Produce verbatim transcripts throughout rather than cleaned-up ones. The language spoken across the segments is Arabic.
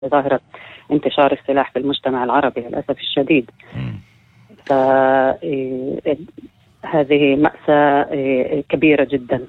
ظاهرة انتشار السلاح في المجتمع العربي للأسف الشديد. فهذه مأساة كبيرة جدا،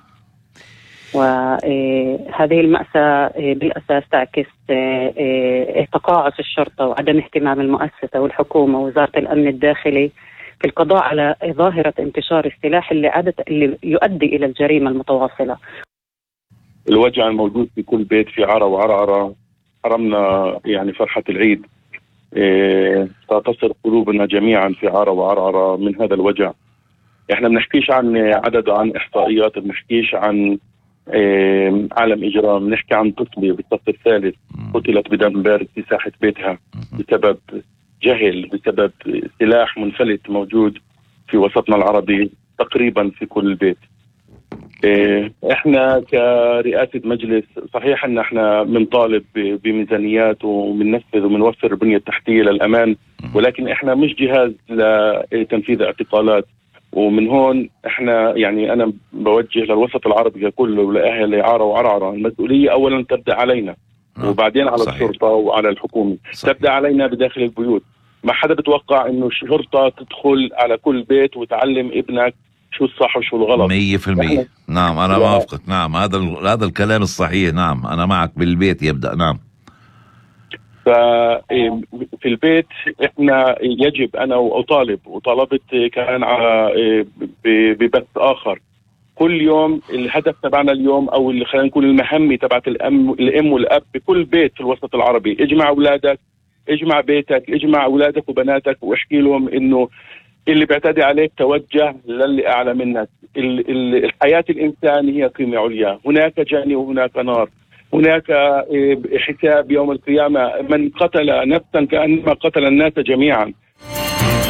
وهذه المأساة بالأساس تعكس تقاعس الشرطة وعدم اهتمام المؤسسة والحكومة ووزارة الأمن الداخلي في القضاء على ظاهرة انتشار السلاح اللي عادة اللي يؤدي إلى الجريمة المتواصلة. الوجع الموجود في كل بيت في عرا وعرعرة حرمنا يعني فرحة العيد. إيه تصل قلوبنا جميعا في عرا وعرعرة من هذا الوجع. احنا بنحكيش عن عدد عن احصائيات، بنحكيش عن إيه عالم اجرام، بنحكي عن طفلة بالصف الثالث قتلت بدم بارد في ساحة بيتها بسبب جهل، بسبب سلاح منفلت موجود في وسطنا العربي تقريبا في كل بيت. احنا كرئاسة مجلس صحيح ان احنا بنطالب بميزانيات وبننفذ وبنوفر البنية التحتية للأمان، ولكن احنا مش جهاز لتنفيذ اعتقالات. ومن هون احنا يعني انا بوجه للوسط العربي كله ولاهل عرا وعرعرة، المسؤولية اولا تبدأ علينا وبعدين على صحيح. الشرطة وعلى الحكومة صحيح. تبدأ علينا بداخل البيوت. ما حدا بتوقع انه الشرطة تدخل على كل بيت وتعلم ابنك شو الصح وشو الغلط. مية في المية نعم أنا موافقك. نعم هذا هذا الكلام الصحيح. نعم أنا معك، بالبيت يبدأ. نعم ففي البيت احنا يجب انا واطالب وطالبت كان على ببث اخر كل يوم. الهدف تبعنا اليوم او اللي خلينا نقول المهمة تبعت الام الام والاب بكل بيت في الوسط العربي، اجمع اولادك، اجمع بيتك، اجمع اولادك وبناتك واحكي لهم انه اللي بيعتدي عليك توجه للي أعلى منك. الحياة الإنسان هي قيمة عليا، هناك جنة وهناك نار، هناك حساب يوم القيامة. من قتل نفسا كأنما قتل الناس جميعا.